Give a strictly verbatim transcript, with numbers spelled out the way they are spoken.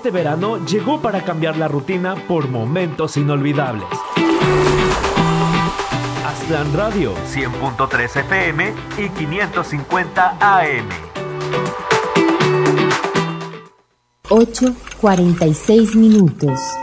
Este verano llegó para cambiar la rutina por momentos inolvidables. Aztlán Radio, cien punto tres F M y quinientos cincuenta A M. ocho cuarenta y seis minutos.